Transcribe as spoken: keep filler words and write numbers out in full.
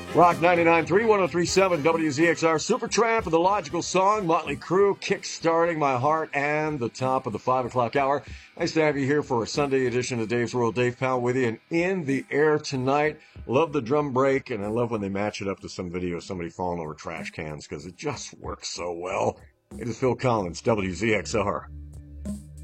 Rock ninety-nine point three, one oh three point seven W Z X R. Supertramp with the Logical Song. Motley Crue, Kickstarting My Heart, and the top of the five o'clock hour. Nice to have you here for a Sunday edition of Dave's World. Dave Powell with you, and in the air tonight. Love the drum break, and I love when they match it up to some video of somebody falling over trash cans, because it just works so well. It is Phil Collins, W Z X R.